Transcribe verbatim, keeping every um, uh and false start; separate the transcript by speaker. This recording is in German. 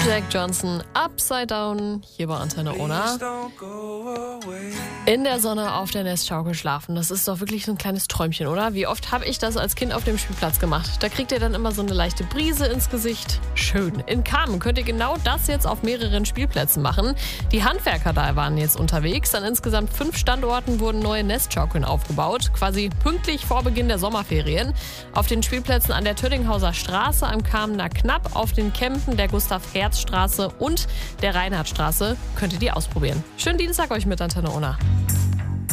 Speaker 1: Jack Johnson, Upside Down, hier bei Antenne Ona. In der Sonne auf der Nestschaukel schlafen, das ist doch wirklich so ein kleines Träumchen, oder? Wie oft habe ich das als Kind auf dem Spielplatz gemacht? Da kriegt ihr dann immer so eine leichte Brise ins Gesicht. Schön. In Kamen könnt ihr genau das jetzt auf mehreren Spielplätzen machen. Die Handwerker da waren jetzt unterwegs. An insgesamt fünf Standorten wurden neue Nestschaukeln aufgebaut, quasi pünktlich vor Beginn der Sommerferien. Auf den Spielplätzen an der Töddinghauser Straße, am Kamener Knapp, auf den Kämpen der Gustav-Herz-Straße und der Reinhardtstraße könnt ihr die ausprobieren. Schönen Dienstag euch mit Antenne Ona.